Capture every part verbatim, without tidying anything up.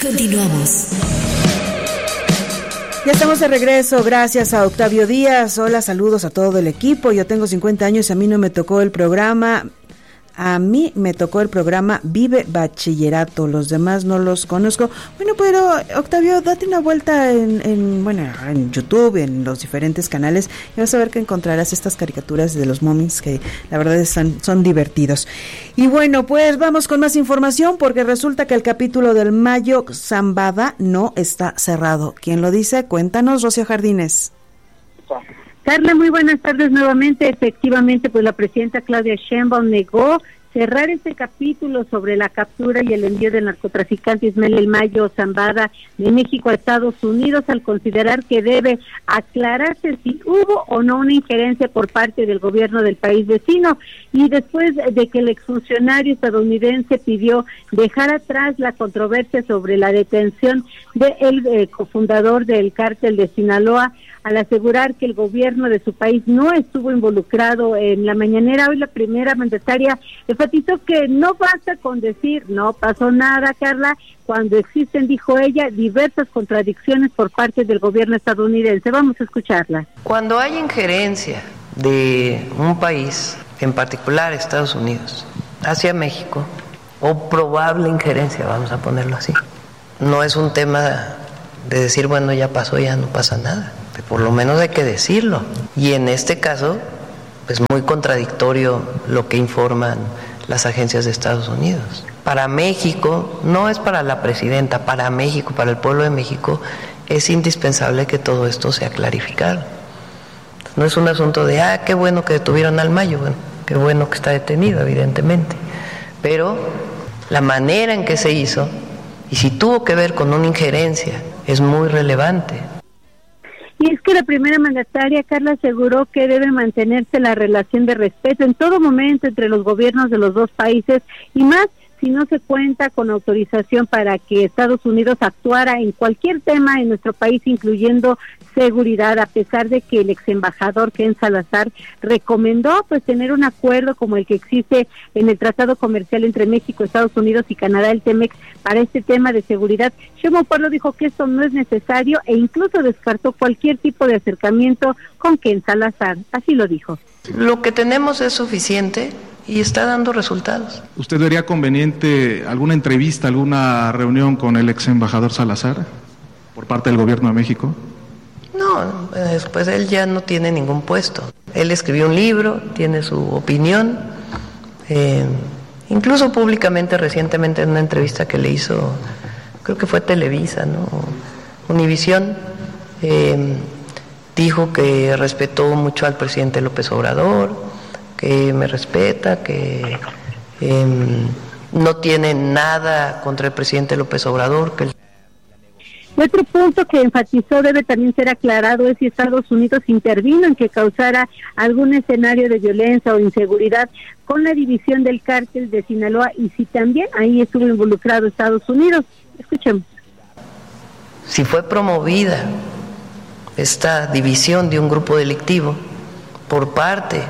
Continuamos. Ya estamos de regreso, gracias a Octavio Díaz. Hola, saludos a todo el equipo. Yo tengo cincuenta años y a mí no me tocó el programa. A mí me tocó el programa Vive Bachillerato, los demás no los conozco. Bueno, pero Octavio, date una vuelta en, en bueno, en YouTube, en los diferentes canales, y vas a ver que encontrarás estas caricaturas de los Mommings que la verdad son, son divertidos. Y bueno, pues vamos con más información, porque resulta que el capítulo del Mayo Zambada no está cerrado. ¿Quién lo dice? Cuéntanos, Rocío Jardines. Carla, muy buenas tardes nuevamente. Efectivamente, pues la presidenta Claudia Sheinbaum negó cerrar este capítulo sobre la captura y el envío del narcotraficante Ismael El Mayo Zambada de México a Estados Unidos, al considerar que debe aclararse si hubo o no una injerencia por parte del gobierno del país vecino, y después de que el exfuncionario estadounidense pidió dejar atrás la controversia sobre la detención del eh, cofundador del cártel de Sinaloa, al asegurar que el gobierno de su país no estuvo involucrado. En la mañanera hoy la primera mandataria enfatizó que no basta con decir no pasó nada, Carla, cuando existen, dijo ella, diversas contradicciones por parte del gobierno estadounidense. Vamos a escucharla. Cuando hay injerencia de un país, en particular Estados Unidos, hacia México, o probable injerencia, vamos a ponerlo así, no es un tema de decir, bueno, ya pasó, ya no pasa nada. Por lo menos hay que decirlo. Y en este caso, es muy contradictorio lo que informan las agencias de Estados Unidos. Para México, no es para la presidenta, para México, para el pueblo de México, es indispensable que todo esto sea clarificado. No es un asunto de, ah, qué bueno que detuvieron al Mayo, bueno, qué bueno que está detenido, evidentemente. Pero la manera en que se hizo, y si tuvo que ver con una injerencia, es muy relevante. Y es que la primera mandataria, Carla, aseguró que debe mantenerse la relación de respeto en todo momento entre los gobiernos de los dos países, y más si no se cuenta con autorización para que Estados Unidos actuara en cualquier tema en nuestro país, incluyendo seguridad, a pesar de que el ex embajador Ken Salazar recomendó pues tener un acuerdo como el que existe en el Tratado Comercial entre México, Estados Unidos y Canadá, el TEMEC, para este tema de seguridad. Sheinbaum Pardo dijo que esto no es necesario e incluso descartó cualquier tipo de acercamiento con Ken Salazar. Así lo dijo. Lo que tenemos es suficiente y está dando resultados. ¿Usted vería conveniente alguna entrevista, alguna reunión con el ex embajador Salazar por parte del gobierno de México? No, pues él ya no tiene ningún puesto. Él escribió un libro, tiene su opinión, eh, incluso públicamente recientemente en una entrevista que le hizo, creo que fue Televisa, ¿no? Univisión, eh, dijo que respetó mucho al presidente López Obrador, que me respeta, que eh, no tiene nada contra el presidente López Obrador. Que el... Otro punto que enfatizó debe también ser aclarado es si Estados Unidos intervino en que causara algún escenario de violencia o inseguridad con la división del cártel de Sinaloa, y si también ahí estuvo involucrado Estados Unidos. Escuchemos. Si fue promovida esta división de un grupo delictivo por parte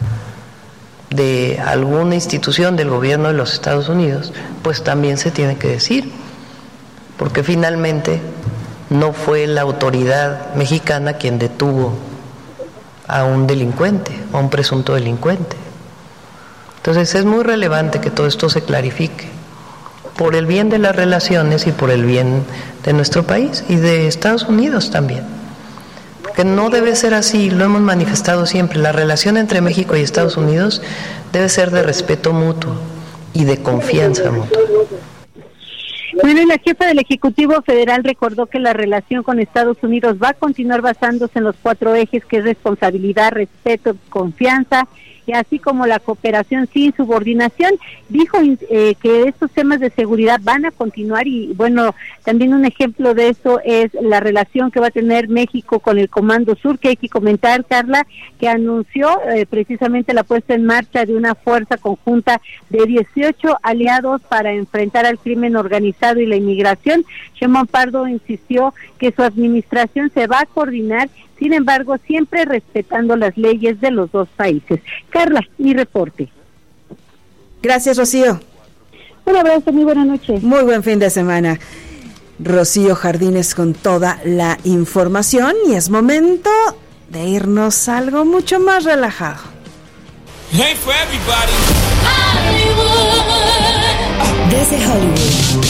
de alguna institución del gobierno de los Estados Unidos, pues también se tiene que decir, porque finalmente no fue la autoridad mexicana quien detuvo a un delincuente, a un presunto delincuente. Entonces es muy relevante que todo esto se clarifique, por el bien de las relaciones y por el bien de nuestro país y de Estados Unidos también. Que no debe ser así, lo hemos manifestado siempre. La relación entre México y Estados Unidos debe ser de respeto mutuo y de confianza mutua. Bueno, la jefa del Ejecutivo Federal recordó que la relación con Estados Unidos va a continuar basándose en los cuatro ejes, que es responsabilidad, respeto, confianza, y así como la cooperación sin subordinación. Dijo eh, que estos temas de seguridad van a continuar, y bueno, también un ejemplo de eso es la relación que va a tener México con el Comando Sur, que hay que comentar, Carla, que anunció eh, precisamente la puesta en marcha de una fuerza conjunta de dieciocho aliados para enfrentar al crimen organizado y la inmigración. Sheinbaum Pardo insistió que su administración se va a coordinar, sin embargo, siempre respetando las leyes de los dos países. Carla, mi reporte. Gracias, Rocío. Un abrazo, muy buena noche. Muy buen fin de semana. Rocío Jardines con toda la información y es momento de irnos a algo mucho más relajado. Desde Hollywood.